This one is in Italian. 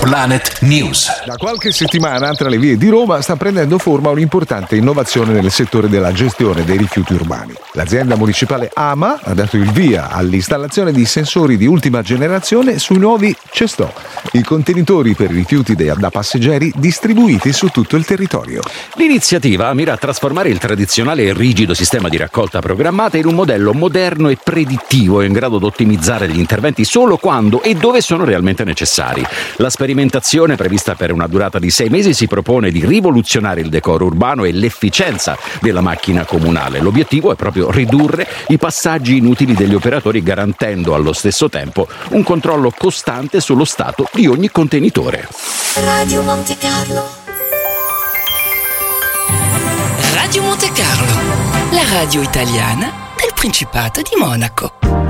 Planet News. Da qualche settimana tra le vie di Roma sta prendendo forma un'importante innovazione nel settore della gestione dei rifiuti urbani. L'azienda municipale AMA ha dato il via all'installazione di sensori di ultima generazione sui nuovi cestò, i contenitori per i rifiuti da passeggeri distribuiti su tutto il territorio. L'iniziativa mira a trasformare il tradizionale e rigido sistema di raccolta programmata in un modello moderno e predittivo in grado di ottimizzare gli interventi solo quando e dove sono realmente necessari. La sperimentazione, prevista per una durata di 6 mesi, si propone di rivoluzionare il decoro urbano e l'efficienza della macchina comunale. L'obiettivo è proprio ridurre i passaggi inutili degli operatori, garantendo allo stesso tempo un controllo costante sullo stato di ogni contenitore. Radio Monte Carlo. Radio Monte Carlo, la radio italiana del Principato di Monaco.